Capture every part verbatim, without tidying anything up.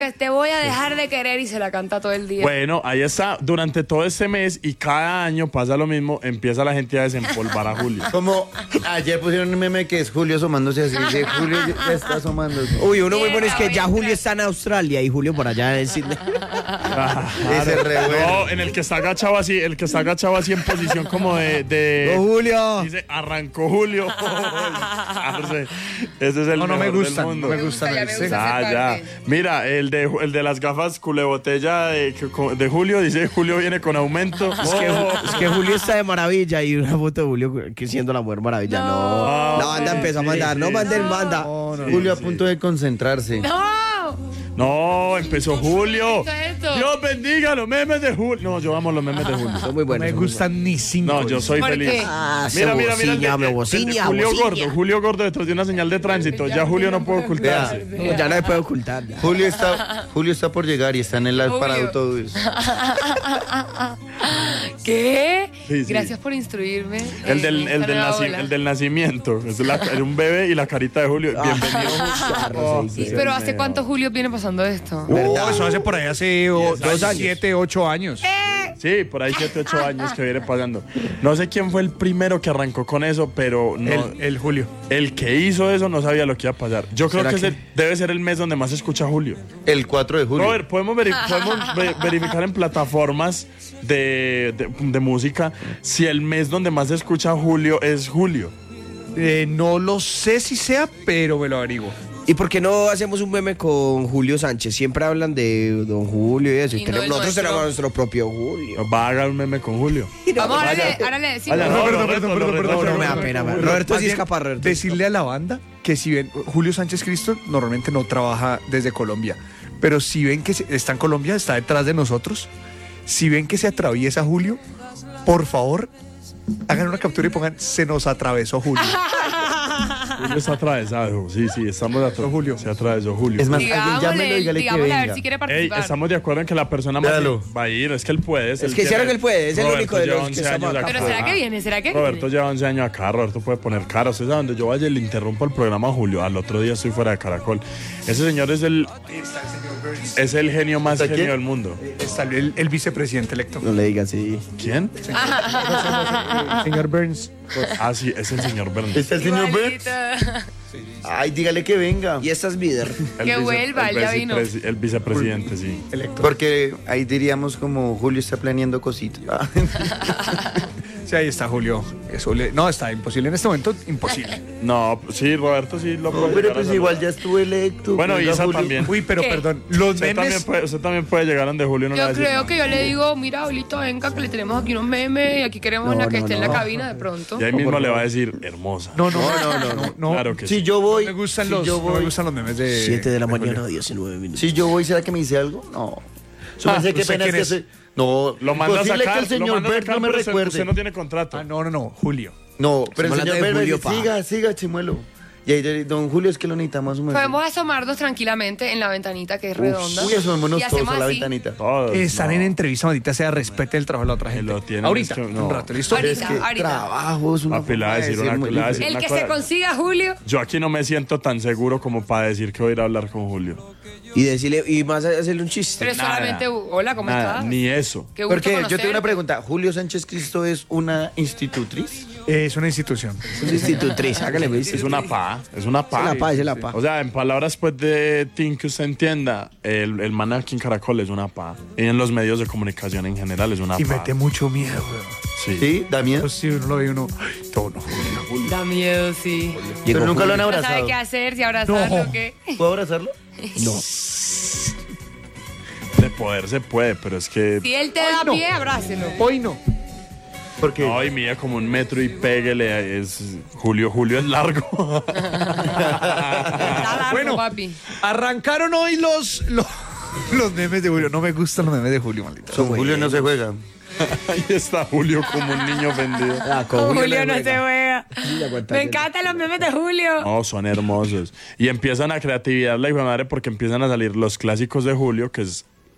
Te voy a dejar de querer y se la canta todo el día. Bueno, ahí está, durante todo este mes y cada año pasa lo mismo, empieza la gente a desempolvar a Julio. Como ayer pusieron un meme que es Julio asomándose así, de Julio ya está asomándose. Uy, uno muy bueno es que Voy a ya Julio entrar. está en Australia y Julio por allá en Sydney. Ese re bueno. No, en el que está agachado así, el que está agachado así en posición como de... de ¡No, Julio! dice, arrancó Julio. Parce, ese es el No, no me mejor del gustan, mundo. no me gustan. ya me gusta Ah, esa ya. parte. Mira, el de, el de las gafas culebotella de, de Julio dice Julio viene con aumento. Es que, es que Julio está de maravilla y una foto de Julio que siendo la mujer maravilla. No, la banda sí, empezó a sí, mandar, no sí. manden banda. Julio a punto de concentrarse. ¡No! No, empezó Julio. ¿Qué es esto? Dios bendiga los memes de Julio. No, yo amo los memes de Julio. Son muy No buenos. me son muy gustan ni cinco. No, yo soy ¿Por feliz. qué? Ah, Mira, mira, mira. el de- bociña, me el de bociña, Julio bociña. Gordo, Julio Gordo detrás de una señal de tránsito. Ya Julio no puede ocultarse. buenos. No, ya no se puede ocultar. ya. Julio está, Julio está por llegar y está en el Julio. para autobús. ¿Qué? Sí, sí. Gracias por instruirme. El en del, el, esta del nueva naci- ola. el del nacimiento. Es la- era un bebé y la carita de Julio. Bienvenido. Oh, Sí, Dios pero ¿hace mío. cuánto Julio viene pasando esto? Oh, eso hace por ahí hace o- Diez dos, años. siete, ocho años. Sí, por ahí siete, ocho años que viene pasando. No sé quién fue el primero que arrancó con eso, pero no, El, el Julio. el que hizo eso no sabía lo que iba a pasar. Yo creo ¿Será que, que- ese debe ser el mes donde más se escucha Julio. El cuatro de julio. Robert, podemos, veri- podemos ve- verificar en plataformas de, de- de música si el mes donde más se escucha Julio es Julio. Eh, no lo sé si sea, pero me lo averiguo. ¿Y por qué no hacemos un meme con Julio Sánchez? Siempre hablan de don Julio y eso. Y Y no tenemos- el nosotros nuestro. tenemos nuestro propio Julio. Va a hacer un meme con Julio. Vamos, ahora Vaya. le, ahora le decimos. Vaya, no, perdón, lo perdón, reto, perdón, lo perdón, reto, No, lo no me da reto. pena. Julio. Roberto Más sí bien, es capaz, Roberto. Decirle a la banda que si ven, Julio Sánchez Cristo normalmente no trabaja desde Colombia, pero si ven que se- está en Colombia, está detrás de nosotros, si ven que se atraviesa Julio, por favor, hagan una captura y pongan, se nos atravesó Julio. Julio está atravesado. Sí, sí, estamos de acuerdo. Julio. Se atravesó Julio. Es más, alguien llámelo y Digámosle, dígale que digámosle a ver venga. si quiere Ey, participar. estamos de acuerdo en que la persona más Véalo. va a ir. Es que él puede. Es que claro que él puede, es el Roberto único de lleva los que once estamos años acá. Pero acá. ¿será que viene? ¿Será que Roberto viene? lleva once años acá. Roberto puede poner cara. Usted sabe donde yo vaya y le interrumpo el programa a Julio. Al otro día estoy fuera de Caracol. Ese señor es el es el genio más ¿Está genio quién? del mundo. Está el, el vicepresidente electo. No le digas así. ¿Quién? Señor Burns. Ah, sí, es el señor Bernie. ¿Está el señor Burns? Igualito. Ay, dígale que venga. Y esta es Bider. El Que vuelva, el él ya vino. vicepresi- El vicepresidente, sí. Electo. Porque ahí diríamos como Julio está planeando cositas. Ah. Sí, ahí está Julio. Eso le- no, está imposible en este momento, imposible. No, sí, Roberto sí lo puede No, pero llegar a pues hacer. igual ya estuvo electo. Bueno, Venga, Isa Julio. también. Uy, pero ¿Qué? perdón, los Usted también, memes... puede, usted también puede llegar donde Julio no le va a Yo decir creo nada. que yo le digo, mira, Abuelito, venga, que le tenemos aquí unos memes y aquí queremos No, la que no, esté en no. la cabina de pronto. Y ahí mismo le va a decir, hermosa. No, no, No, no, no, no. Claro que Si sí. yo voy, me gustan si los, yo no me voy, gustan los memes de... siete de la de mañana, Julio. diecinueve minutos. si yo voy, ¿será que me dice algo? No. Yo Ah, pensé que ¿usted pena es quién que es? se- No, Lo manda a imposible sacar, que el lo señor manda a Bert sacar, no me pero usted- recuerde. Usted no tiene contrato. Ah, no, no, no, Julio. No, pero el Estamos señor hablando de Bert me Julio, dice, pa. siga, siga, chimuelo. Y ahí, de- don Julio, es que lo necesitamos un Podemos asomarnos tranquilamente en la ventanita que es redonda. Uy, asomémonos y todos hacemos a la así. ventanita. Todos, Están no. en entrevista, maldita sea, respete el trabajo de la otra gente. lo tienen, Ahorita, es que no. un rato, ¿listo? Ahorita. Es que ahorita. trabajo es una Papi, le voy a forma de decir una- muy le voy a decir diferente. El una que cosa. se consiga, Julio. Yo aquí no me siento tan seguro como para decir que voy a ir a hablar con Julio. Y decirle, y más hacerle un chiste. Pero es Nada. solamente, hola, ¿cómo Nada, estás? ni eso. Qué gusto Porque yo tengo conocerte. una pregunta. ¿Julio Sánchez Cristo es una institutriz? Es una institución. Es una institutriz, hágale, me dice. Es una pa, es una pa. Es la pa, es la pa. O sea, en palabras pues de Tim que usted entienda, el, el man aquí en Caracol es una pa. Y en los medios de comunicación en general es una Y pa. mete mucho miedo, weón. Sí. ¿Sí? ¿Da miedo? Pues si uno lo ve uno, ay, todo no, Julio. Da miedo, sí. Llegó Pero nunca lo han Julio. No sabe abrazado. qué hacer, si abrazarlo No. o qué. ¿Puedo abrazarlo? No. De poder se puede, pero es que... Si él te da no. pie, abrácelo. Hoy no. Porque No, y mide como un metro y péguele. Es, Julio, Julio es largo. Está largo, Bueno. papi. Arrancaron hoy los, los, los memes de Julio. No me gustan los memes de Julio, maldita. con Julio no se juega. Ahí está Julio como un niño vendido. Ah, con Julio, Julio no le se juega. juega. Sí, aguanta Me que- encantan los memes de Julio. No, son hermosos. Y empiezan a creatividad la hijo de madre porque empiezan a salir los clásicos de Julio, que es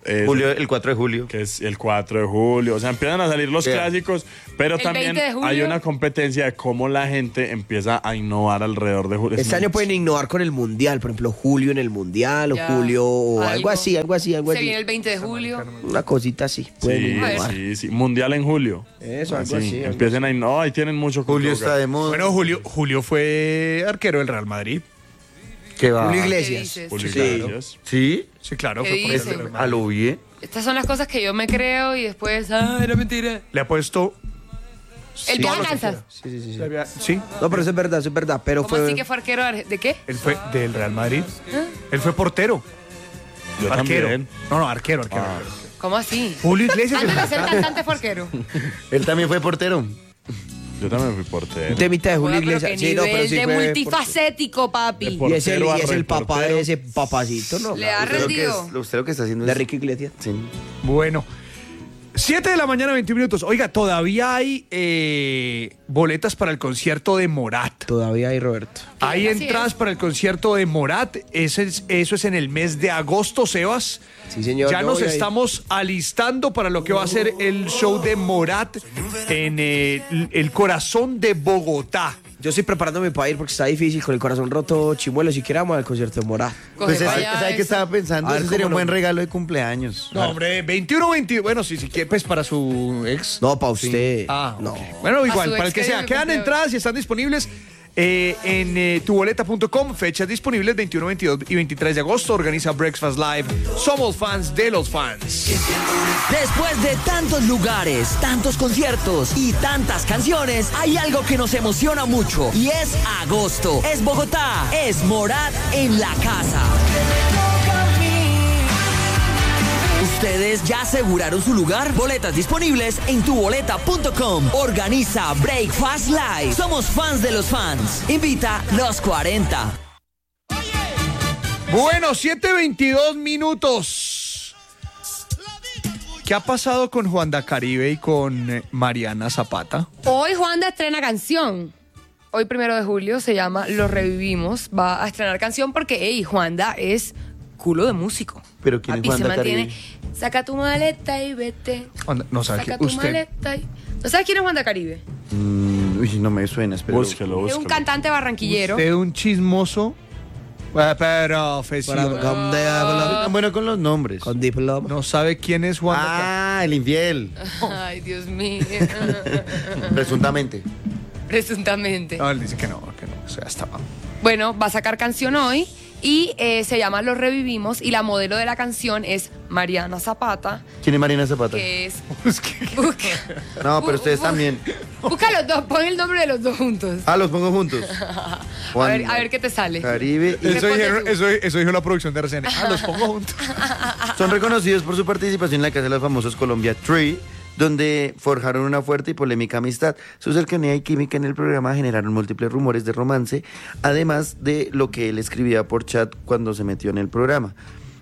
es- Julio, el cuatro de julio. que es el cuatro de julio. O sea, empiezan a salir los Yeah. clásicos, pero El también veinte de julio. hay una competencia de cómo la gente empieza a innovar alrededor de julio. Este año pueden innovar con el mundial, por ejemplo, julio en el mundial o Ya. julio o algo, Algo. así, algo así, algo Se así. viene el veinte de julio. Una cosita así. Pueden Sí, innovar. sí, sí. Mundial en julio. Eso, algo Así, así, algo Empiecen a innovar. Ahí tienen mucho. Julio que está de moda. Bueno, Julio, Julio fue arquero del Real Madrid. ¿Qué va? Julio ¿Qué Iglesias. dices? Julio Sí. Iglesias. ¿Sí? Sí, claro. ¿Qué Fue por el dicen? Real A Madrid. lo bien. Estas son las cosas que yo me creo y después, ah, era mentira. Le ha puesto... El Sí, viaje lo a que Kansas. Sí, sí, sí, sí. Le había- Sí, No, pero eso es verdad, eso es verdad. Pero ¿Cómo fue. así que fue arquero de de qué? él fue del Real Madrid. Él fue portero. Yo arquero. también. No, no, arquero, arquero. Ah. arquero. ¿Cómo así? Julio Iglesias. Antes de ser cantante fue arquero. Él también fue portero. Yo también fui portero. Un temita de Julio Joda, pero Iglesias. qué Sí, no, nivel pero sí de fue multifacético, papi. Por- Y es el, portero a y es el reportero. papá de ese papacito, ¿no? Le ha Usted lo que rendido. es- usted lo que está haciendo De es... Ricky Iglesias. Sí. Bueno. siete de la mañana, veintiún minutos. Oiga, todavía hay eh, boletas para el concierto de Morat. Todavía hay, Roberto. Hay Así entradas es. para el concierto de Morat. Eso es, eso es en el mes de agosto, Sebas. Sí, señor. Ya yo nos voy a ir. estamos alistando para lo que va a ser el show de Morat en eh, el corazón de Bogotá. Yo estoy preparándome para ir porque está difícil con el corazón roto. Chimuelo, si queramos al concierto de Morat. Coge Pues es, pa' allá ¿sabe qué eso. estaba pensando? A ver, Ese sería un ¿cómo buen no? regalo de cumpleaños. No, hombre, veintiuno, veintidós. Bueno, si, si quiere, pues para su ex. No, para usted. Ah, no. ok. Bueno, igual, su para el ex que que sea. vive Quedan cumpleaños. entradas y están disponibles eh, en eh, tuboleta punto com. Fechas disponibles veintiuno, veintidós y veintitrés de agosto. Organiza Breakfast Live. Somos fans de los fans. Después de tantos lugares, tantos conciertos y tantas canciones, hay algo que nos emociona mucho y es agosto. Es Bogotá, es Morat en la casa. ¿Ustedes ya aseguraron su lugar? Boletas disponibles en tuboleta punto com. Organiza Breakfast Live. Somos fans de los fans. Invita los cuarenta. Bueno, siete veintidós minutos. ¿Qué ha pasado con Juanda Caribe y con eh, Mariana Zapata? Hoy Juanda estrena canción. Hoy, primero de julio, se llama Lo Revivimos. Va a estrenar canción porque, hey, Juanda es culo de músico. Pero ¿quién es Papi, se Juanda mantiene. Caribe? Saca tu maleta y vete. Juanda- no sabe Saca que tu usted. maleta y... ¿No sabes quién es Juanda Caribe? Mm, uy, no me suena, espera. Búsquelo, Es búsquelo. un cantante barranquillero. Usted un chismoso. eh, Profesional. Para- con diablo, Tan bueno con los nombres. con diploma. No sabe quién es Juanda Caribe. Ah, el infiel. Ay, Dios mío. Presuntamente. Presuntamente. No, él dice que no, que no. O sea, estaba. Bueno, va a sacar canción hoy y eh, se llama Lo Revivimos y la modelo de la canción es Mariana Zapata, ¿Quién es Marina Zapata? que es... Es que- Busca, No, pero ustedes bu- también. busca los dos, pon el nombre de los dos juntos. Ah, los pongo juntos. A ver, a ver qué te sale. Caribe. Y Eso, Responde dijeron- tú. eso, eso dijo la producción de R C N. Ah, los pongo juntos. son reconocidos por su participación en la Casa de los Famosos Colombia Tree, donde forjaron una fuerte y polémica amistad. Su cercanía y química en el programa generaron múltiples rumores de romance, además de lo que él escribía por chat cuando se metió en el programa.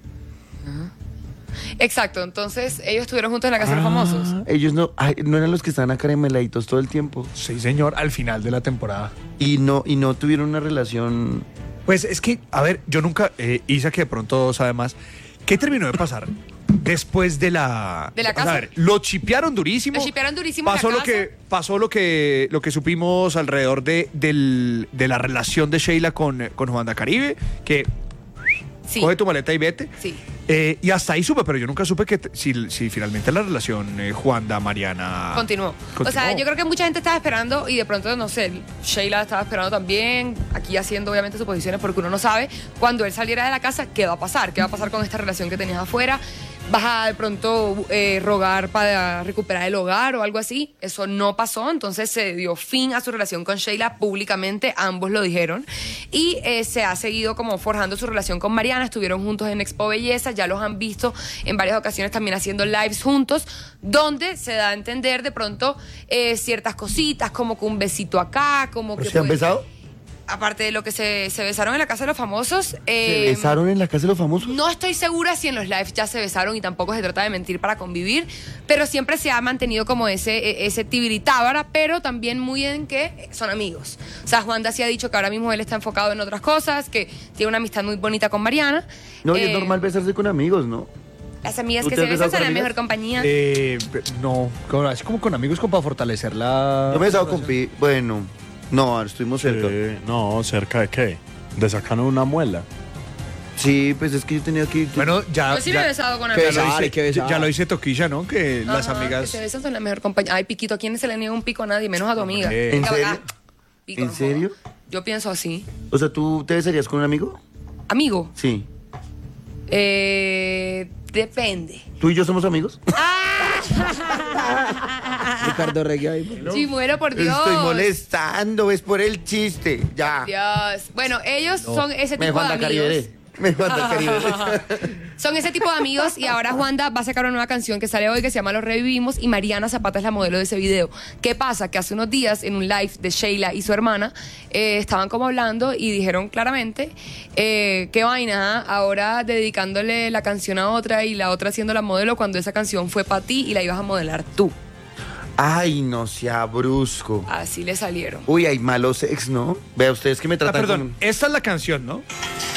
Exacto, entonces ellos estuvieron juntos en la Casa de los Famosos. Ellos no, ay, no eran los que estaban acarameladitos todo el tiempo Sí, señor, al final de la temporada. y no, y no tuvieron una relación. Pues es que, a ver, yo nunca, eh, Isa, que de pronto sabe más, ¿qué terminó de pasar después de la... ¿De la o sea, casa? a ver, lo chipearon durísimo. Lo chipearon durísimo en la Pasó lo casa. que pasó lo que lo que supimos alrededor de, del- de la relación de Sheila con, con Juanda Caribe, que Sí, coge tu maleta y vete. sí. Eh, y hasta ahí supe, pero yo nunca supe que t- si, si finalmente la relación eh, Juanda, Mariana... Continuó. O sea, continuó. yo creo que mucha gente estaba esperando y de pronto, no sé, Sheila estaba esperando también, aquí haciendo obviamente suposiciones porque uno no sabe cuando él saliera de la casa qué va a pasar, qué va a pasar con esta relación que tenías afuera. Vas a de pronto eh, rogar para recuperar el hogar o algo así. Eso no pasó, entonces se dio fin a su relación con Sheila públicamente, ambos lo dijeron. Y eh, se ha seguido como forjando su relación con Mariana, estuvieron juntos en Expo Belleza, ya los han visto en varias ocasiones también haciendo lives juntos, donde se da a entender de pronto eh, ciertas cositas, como que un besito acá, como que... ¿Se han pues, besado? aparte de lo que se, se besaron en la Casa de los Famosos... ¿Se eh, besaron en la Casa de los Famosos? no estoy segura si en los lives ya se besaron y tampoco se trata de mentir para convivir, pero siempre se ha mantenido como ese, ese tibiritábara, pero también muy en que son amigos. O sea, Juanda sí ha dicho que ahora mismo él está enfocado en otras cosas, que tiene una amistad muy bonita con Mariana. No, y es Eh, normal besarse con amigos, ¿no? Las amigas ¿Tú que te se has besan besado son con la amigas? mejor compañía. Eh, pe- no, como- así como con amigos, como para fortalecer la... Yo me he besado con Pi. Bueno, no, estuvimos cerca. Eh, no, ¿cerca de qué? ¿De sacarnos una muela? Sí, pues es que yo tenía aquí. Bueno, ya, Yo sí me ya, he besado con ya amigas. lo besar, hice, hay que besar. ya lo hice Toquilla, ¿no? Que las Ajá, amigas... Que se besan son la mejor compañía. Ay, Piquito, ¿a quién se le niega un pico a nadie? Menos a tu amiga. ¿En Venga, serio? acá. Pico, ¿En no jodas. serio? Yo pienso así. O sea, ¿tú te besarías con un amigo? Amigo, Sí. eh, depende. ¿Tú y yo somos amigos? Ricardo Regui ahí. por- Sí, muero por Dios. Estoy molestando, es por el chiste. Ya. Dios. Bueno, ellos son ese Me tipo de falta amigos. Caribe. Me falta Caribe. Son ese tipo de amigos y ahora Juanda va a sacar una nueva canción que sale hoy que se llama Los Revivimos y Mariana Zapata es la modelo de ese video. ¿Qué pasa? Que hace unos días en un live de Sheila y su hermana eh, estaban como hablando y dijeron claramente eh, qué vaina, ¿ah? Ahora dedicándole la canción a otra y la otra siendo la modelo cuando esa canción fue para ti y la ibas a modelar tú. Ay, no sea brusco. Así le salieron. Uy, hay malos ex, ¿no? Vea ustedes que me Ah, tratan perdón, con- esta es la canción, ¿no?